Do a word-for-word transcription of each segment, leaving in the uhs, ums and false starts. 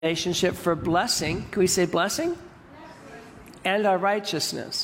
relationship for blessing. Can we say blessing? And our righteousness.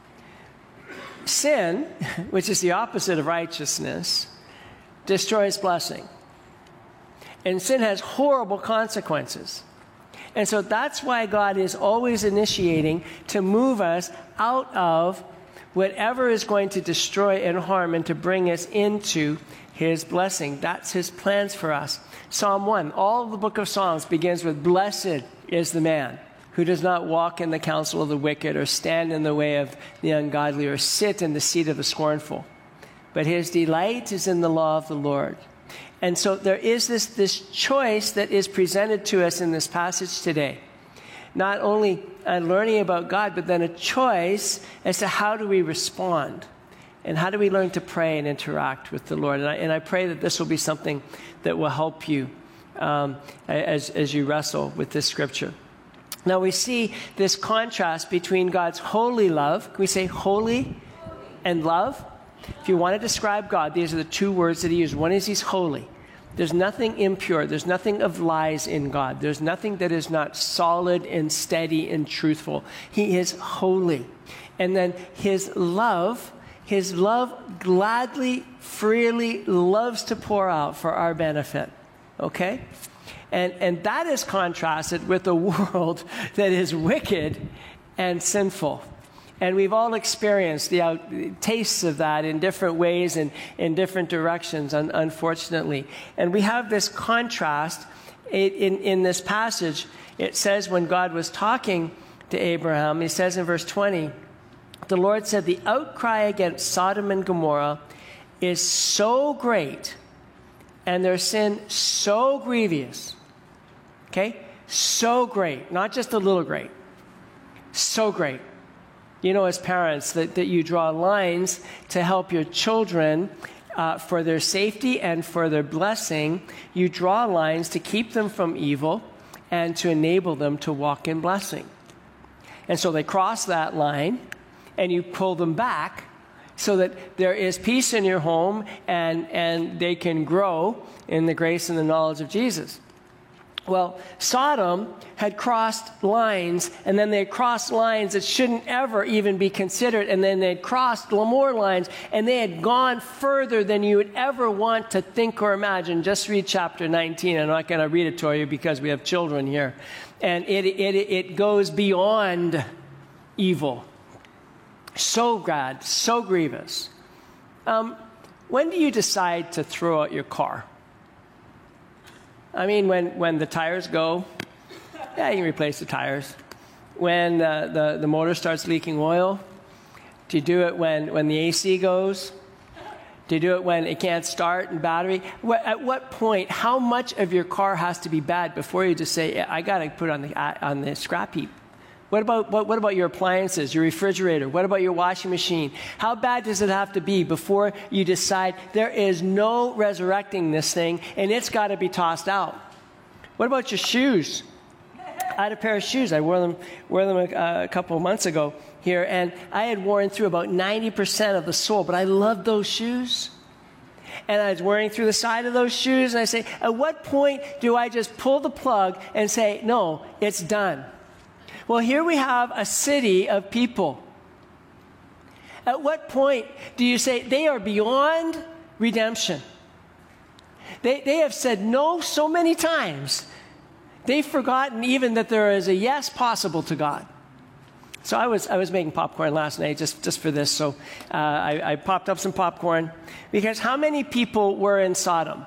Sin, which is the opposite of righteousness, destroys blessing. And sin has horrible consequences. And so that's why God is always initiating to move us out of whatever is going to destroy and harm and to bring us into his blessing. That's his plans for us. Psalm one, all the book of Psalms begins with, "Blessed is the man who does not walk in the counsel of the wicked or stand in the way of the ungodly or sit in the seat of the scornful. But his delight is in the law of the Lord." And so there is this, this choice that is presented to us in this passage today. Not only uh, learning about God, but then a choice as to how do we respond and how do we learn to pray and interact with the Lord. And I, and I pray that this will be something that will help you um, as, as you wrestle with this scripture. Now we see this contrast between God's holy love. Can we say holy and love? If you want to describe God, these are the two words that he used. One is he's holy. There's nothing impure. There's nothing of lies in God. There's nothing that is not solid and steady and truthful. He is holy. And then his love, his love gladly, freely loves to pour out for our benefit. Okay? And, and that is contrasted with a world that is wicked and sinful. And we've all experienced the out, tastes of that in different ways and in different directions, un, unfortunately. And we have this contrast in, in, in this passage. It says when God was talking to Abraham, he says in verse twenty, the Lord said, "The outcry against Sodom and Gomorrah is so great and their sin so grievous." Okay? So great. Not just a little great. So great. You know, as parents, that, that you draw lines to help your children uh, for their safety and for their blessing. You draw lines to keep them from evil and to enable them to walk in blessing. And so they cross that line, and you pull them back so that there is peace in your home and, and they can grow in the grace and the knowledge of Jesus. Well, Sodom had crossed lines, and then they had crossed lines that shouldn't ever even be considered, and then they had crossed more lines, and they had gone further than you would ever want to think or imagine. Just read chapter nineteen. I'm not going to read it to you because we have children here. And it, it, it goes beyond evil. So bad, so grievous. Um, when do you decide to throw out your car? I mean, when, when the tires go, yeah, you can replace the tires. When uh, the, the motor starts leaking oil, do you do it when, when the A C goes? Do you do it when it can't start and battery? What, at what point, how much of your car has to be bad before you just say, I got to put it on the, on the scrap heap? What about, what, what about your appliances, your refrigerator? What about your washing machine? How bad does it have to be before you decide there is no resurrecting this thing and it's got to be tossed out? What about your shoes? I had a pair of shoes. I wore them, wore them a, a couple of months ago here, and I had worn through about ninety percent of the sole, but I loved those shoes. And I was wearing through the side of those shoes, and I say, at what point do I just pull the plug and say, no, it's done? Well, here we have a city of people. At what point do you say they are beyond redemption? They, they have said no so many times. They've forgotten even that there is a yes possible to God. So I was I was making popcorn last night just, just for this. So uh, I, I popped up some popcorn. Because how many people were in Sodom?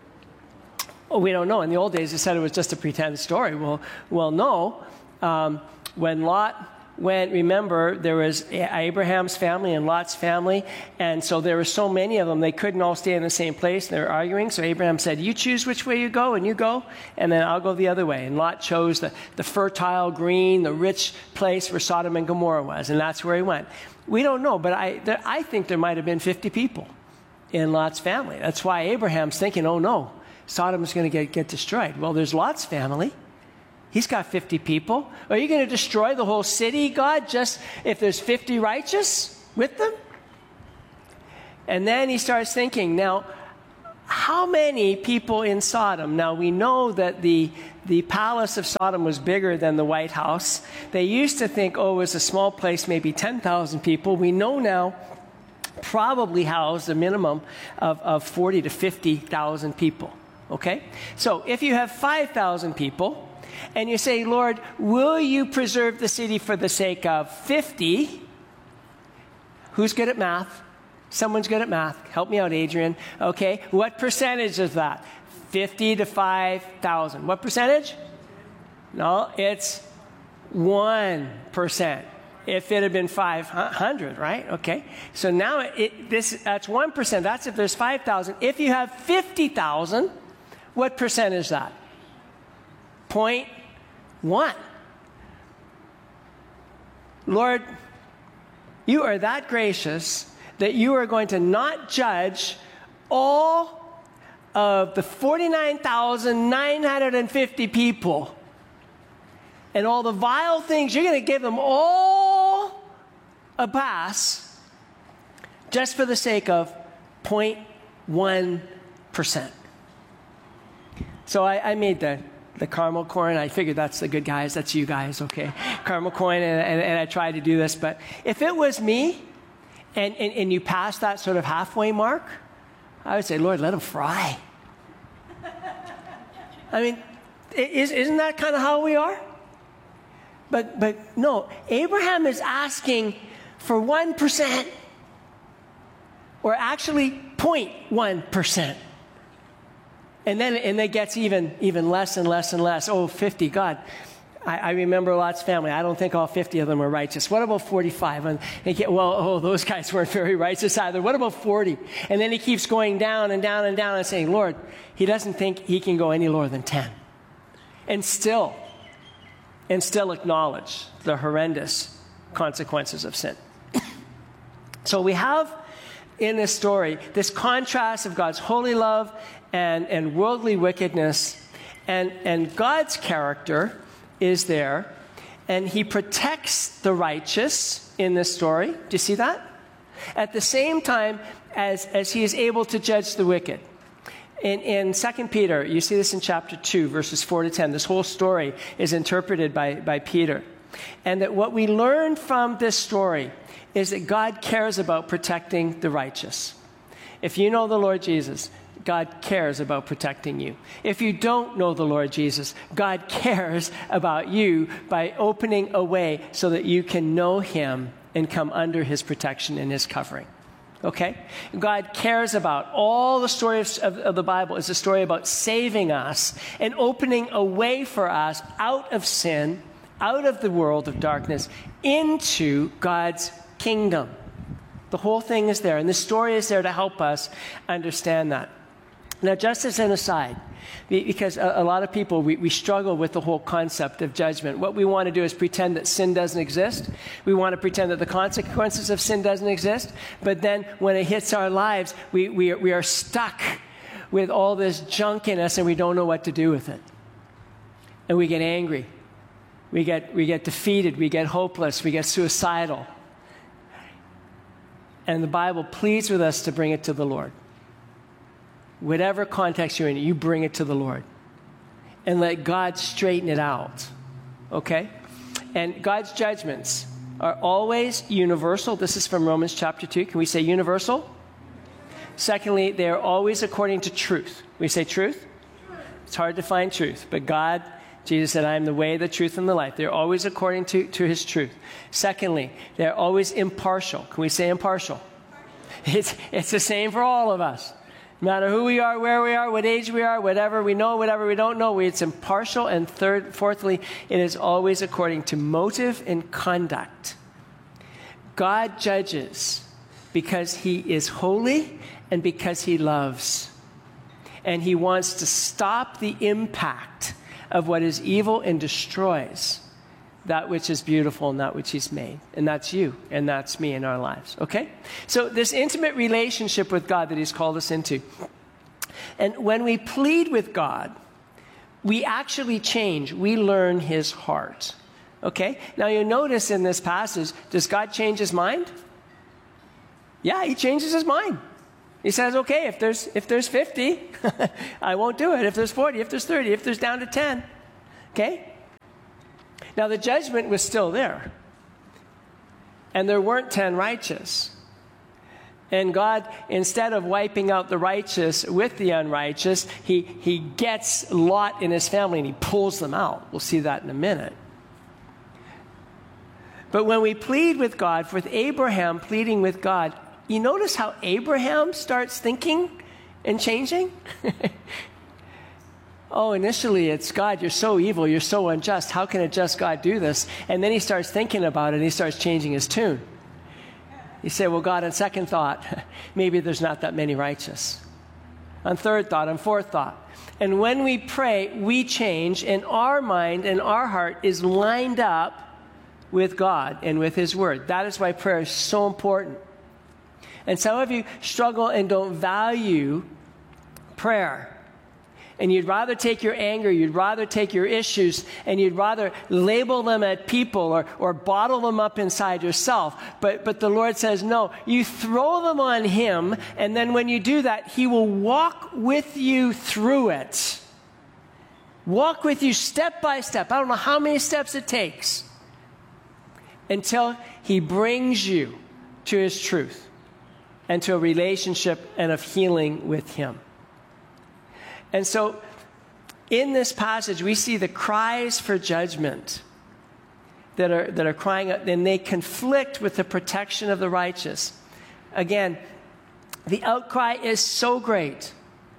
Oh, we don't know. In the old days, they said it was just a pretend story. Well, well, no. Um, when Lot went, remember, there was Abraham's family and Lot's family, and so there were so many of them, they couldn't all stay in the same place. They were arguing, so Abraham said, you choose which way you go, and you go, and then I'll go the other way. And Lot chose the, the fertile, green, the rich place where Sodom and Gomorrah was, and that's where he went. We don't know, but I, there, I think there might have been fifty people in Lot's family. That's why Abraham's thinking, oh no, Sodom is going to get, get destroyed. Well, there's Lot's family. He's got fifty people. Are you going to destroy the whole city, God, just if there's fifty righteous with them? And then he starts thinking, now, how many people in Sodom? Now, we know that the, the palace of Sodom was bigger than the White House. They used to think, oh, it was a small place, maybe ten thousand people. We know now probably housed a minimum of, of forty to fifty thousand people, okay? So if you have five thousand people, and you say, Lord, will you preserve the city for the sake of fifty? Who's good at math? Someone's good at math. Help me out, Adrian. Okay, what percentage is that? fifty to five thousand. What percentage? No, it's one percent. If it had been five hundred, right? Okay, so now it, this that's one percent. That's if there's five thousand. If you have fifty thousand, what percent is that? zero point one. Lord, you are that gracious that you are going to not judge all of the forty-nine thousand nine hundred fifty people and all the vile things. You're going to give them all a pass just for the sake of zero point one percent. So I, I made the the caramel corn. I figured that's the good guys. That's you guys, okay? Caramel corn, and, and, and I tried to do this. But if it was me, and, and, and you passed that sort of halfway mark, I would say, Lord, let them fry. I mean, is, isn't that kind of how we are? But, but no, Abraham is asking for one percent, or actually zero point one percent. And then and it gets even, even less and less and less. Oh, fifty, God. I, I remember Lot's family. I don't think all fifty of them are righteous. What about forty-five? And they get, well, oh, those guys weren't very righteous either. What about forty? And then he keeps going down and down and down and saying, Lord, he doesn't think he can go any lower than ten. And still, and still acknowledge the horrendous consequences of sin. So we have in this story this contrast of God's holy love and, and worldly wickedness, and, and God's character is there, and he protects the righteous in this story. Do you see that? At the same time as, as he is able to judge the wicked. In, in Second Peter, you see this in chapter two, verses four to ten. This whole story is interpreted by, by Peter. And that what we learn from this story is that God cares about protecting the righteous. If you know the Lord Jesus, God cares about protecting you. If you don't know the Lord Jesus, God cares about you by opening a way so that you can know him and come under his protection and his covering. Okay? God cares about all the stories of, of the Bible is a story about saving us and opening a way for us out of sin, out of the world of darkness, into God's kingdom. The whole thing is there, and the story is there to help us understand that. Now, just as an aside, because a, a lot of people, we, we struggle with the whole concept of judgment. What we want to do is pretend that sin doesn't exist. We want to pretend that the consequences of sin doesn't exist. But then when it hits our lives, we, we, are, we are stuck with all this junk in us, and we don't know what to do with it. And we get angry. We get, we get defeated. We get hopeless. We get suicidal. And the Bible pleads with us to bring it to the Lord. Whatever context you're in, you bring it to the Lord. And let God straighten it out. Okay? And God's judgments are always universal. This is from Romans chapter two. Can we say universal? Secondly, they are always according to truth. We say truth? It's hard to find truth. But God, Jesus said, I am the way, the truth, and the life. They're always according to, to his truth. Secondly, they're always impartial. Can we say impartial? It's, it's the same for all of us. No matter who we are, where we are, what age we are, whatever we know, whatever we don't know, it's impartial. And third, fourthly, it is always according to motive and conduct. God judges because he is holy and because he loves. And he wants to stop the impact of what is evil and destroys that which is beautiful and that which he's made. And that's you, and that's me in our lives, okay? So this intimate relationship with God that he's called us into. And when we plead with God, we actually change. We learn his heart, okay? Now you notice in this passage, does God change his mind? Yeah, he changes his mind. He says, okay, if there's, if there's fifty, I won't do it. If there's forty, if there's thirty, if there's down to ten, Okay? Now, the judgment was still there. And there weren't ten righteous. And God, instead of wiping out the righteous with the unrighteous, he, he gets Lot and his family and he pulls them out. We'll see that in a minute. But when we plead with God, with Abraham pleading with God, you notice how Abraham starts thinking and changing? Oh, initially it's, God, you're so evil, you're so unjust. How can a just God do this? And then he starts thinking about it and he starts changing his tune. You say, well, God, on second thought, maybe there's not that many righteous. On third thought, on fourth thought. And when we pray, we change, and our mind and our heart is lined up with God and with his word. That is why prayer is so important. And some of you struggle and don't value prayer. And you'd rather take your anger, you'd rather take your issues, and you'd rather label them at people or, or bottle them up inside yourself. But, but the Lord says, no, you throw them on him, and then when you do that, he will walk with you through it. Walk with you step by step. I don't know how many steps it takes until he brings you to his truth and to a relationship and of healing with him. And so, in this passage, we see the cries for judgment that are, that are crying out, and they conflict with the protection of the righteous. Again, the outcry is so great.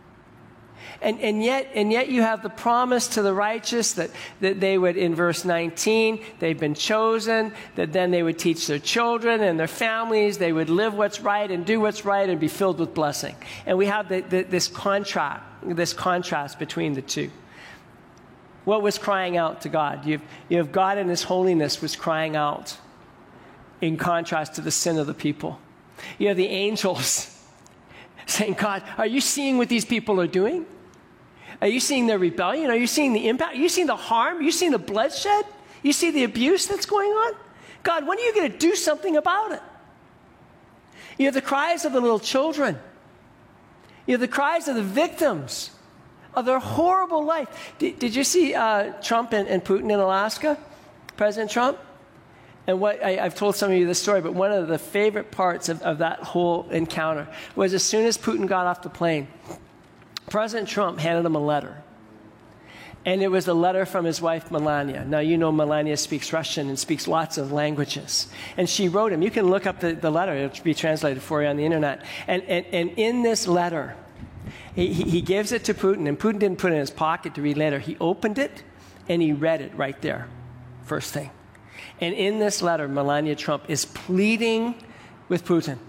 And, and, yet, and yet you have the promise to the righteous that, that they would, in verse nineteen, they've been chosen, that then they would teach their children and their families, they would live what's right and do what's right and be filled with blessing. And we have the, the, this contrast, this contrast between the two. What was crying out to God? You have, you have God in his holiness was crying out in contrast to the sin of the people. You have the angels saying, God, are you seeing what these people are doing? Are you seeing their rebellion? Are you seeing the impact? Are you seeing the harm? Are you seeing the bloodshed? You see the abuse that's going on? God, when are you going to do something about it? You have the cries of the little children. You have the cries of the victims of their horrible life. Did, did you see uh, Trump and, and Putin in Alaska? President Trump? And what I, I've told some of you this story, but one of the favorite parts of, of that whole encounter was as soon as Putin got off the plane, President Trump handed him a letter. And it was a letter from his wife, Melania. Now, you know Melania speaks Russian and speaks lots of languages. And she wrote him. You can look up the, the letter. It'll be translated for you on the internet. And, and, and in this letter, he, he gives it to Putin. And Putin didn't put it in his pocket to read later. He opened it, and he read it right there, first thing. And in this letter, Melania Trump is pleading with Putin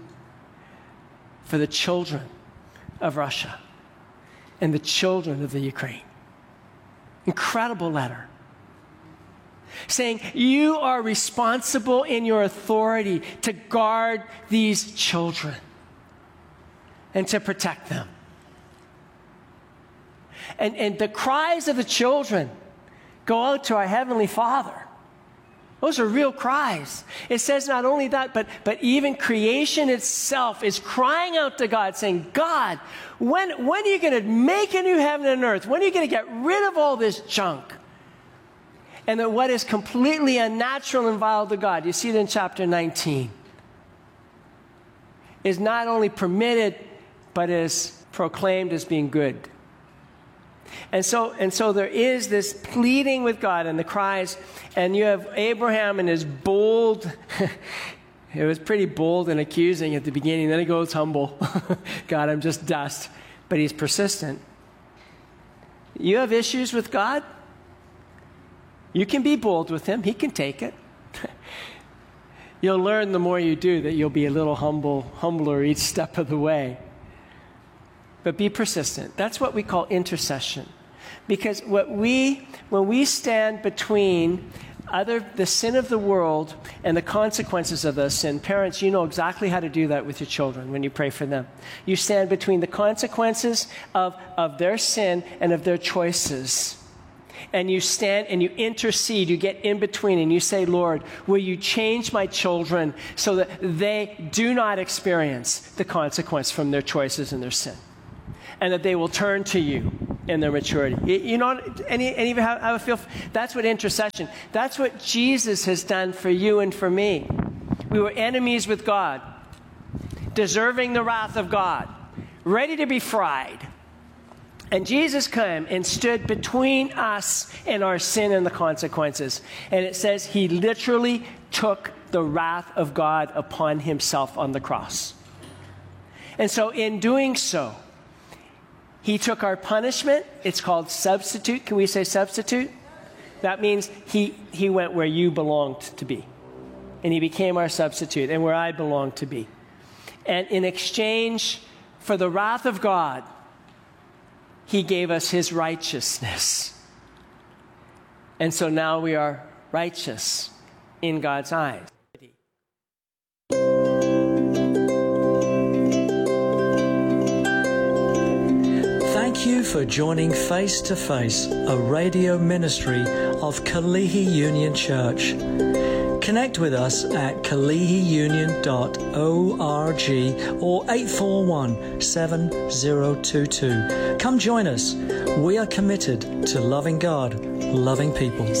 for the children of Russia and the children of the Ukraine. Incredible letter. Saying, you are responsible in your authority to guard these children and to protect them. And, and the cries of the children go out to our Heavenly Father. Those are real cries. It says not only that, but, but even creation itself is crying out to God, saying, God, when, when are you going to make a new heaven and earth? When are you going to get rid of all this junk? And that what is completely unnatural and vile to God, you see it in chapter nineteen, is not only permitted, but is proclaimed as being good. And so, and so there is this pleading with God and the cries, and you have Abraham and his bold, it was pretty bold and accusing at the beginning, then he goes humble. God, I'm just dust. But he's persistent. You have issues with God? You can be bold with him. He can take it. You'll learn the more you do that you'll be a little humble, humbler each step of the way. But be persistent. That's what we call intercession. Because what we, when we stand between other, the sin of the world and the consequences of the sin, parents, you know exactly how to do that with your children when you pray for them. You stand between the consequences of, of their sin and of their choices. And you stand and you intercede, you get in between and you say, Lord, will you change my children so that they do not experience the consequence from their choices and their sin? And that they will turn to you in their maturity. You, you know, any, any of you have, have a feel? That's what intercession, that's what Jesus has done for you and for me. We were enemies with God, deserving the wrath of God, ready to be fried. And Jesus came and stood between us and our sin and the consequences. And it says he literally took the wrath of God upon himself on the cross. And so in doing so, he took our punishment. It's called substitute. Can we say substitute? That means he, he went where you belonged to be. And he became our substitute and where I belong to be. And in exchange for the wrath of God, he gave us his righteousness. And so now we are righteous in God's eyes. Thank you for joining Face to Face, a radio ministry of Kalihi Union Church. Connect with us at kalihi union dot org or eight four one, seven zero two two. Come join us. We are committed to loving God, loving people.